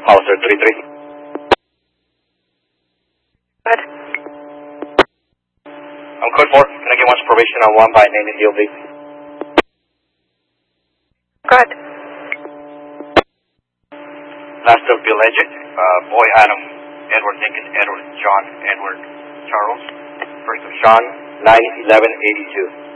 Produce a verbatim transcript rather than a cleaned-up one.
Officer thirty-three. Good. I'm code four. Can I get one probation on one by name and deal, please? Good. Last of Bill Legend, uh, Boy Adam, Edward Lincoln, Edward John, Edward Charles. First of Sean, nine eleven eighty-two.